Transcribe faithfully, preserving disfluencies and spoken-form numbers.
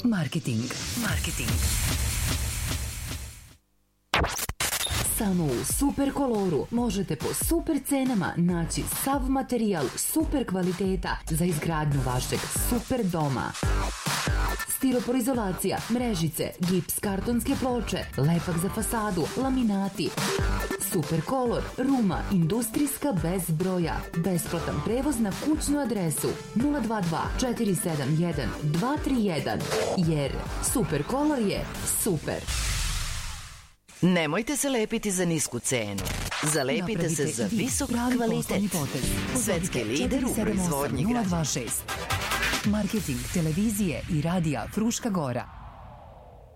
Marketing. Marketing. Samo u Super Koloru možete po super cenama naći sav materijal super kvaliteta za izgradnju vašeg super doma. Stiroporizolacija, mrežice, gips, kartonske ploče, lepak za fasadu, laminati. Super Kolor, Ruma, industrijska bez broja. Besplatan prevoz na kućnu adresu nula dva dva četiri sedam jedan dva tri jedan. Jer Super Kolor je super. Nemojte se lepiti za nisku cenu. Zalepite se za visok kvalitet. Svetski lider u proizvodnji građana. Marketing televizije i radija Fruška Gora.